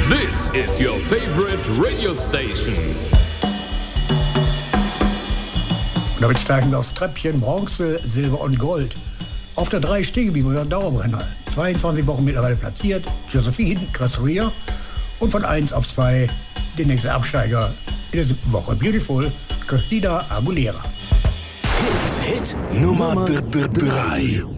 This is your favorite radio station. Und damit steigen wir aufs Treppchen Bronze, Silber und Gold. Auf der 3 stehen geblieben oder Dauerbrenner. 22 Wochen mittlerweile platziert. Josephine, Chris Rea. Und von 1 auf 2 der nächste Absteiger in der 7. Woche. Beautiful, Christina Aguilera. Hit Nummer 3.